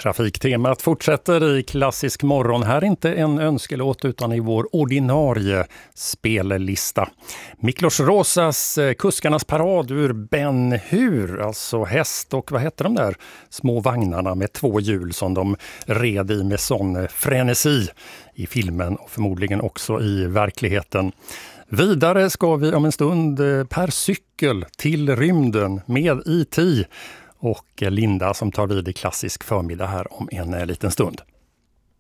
Trafiktemat fortsätter i klassisk morgon. Här är inte en önskelåt utan i vår ordinarie spellista. Miklos Rosas Kuskarnas parad ur Ben Hur, alltså häst och vad heter de där små vagnarna med 2 hjul som de red i med sån frenesi i filmen och förmodligen också i verkligheten. Vidare ska vi om en stund per cykel till rymden med IT och Linda som tar vid i klassisk förmiddag här om en liten stund.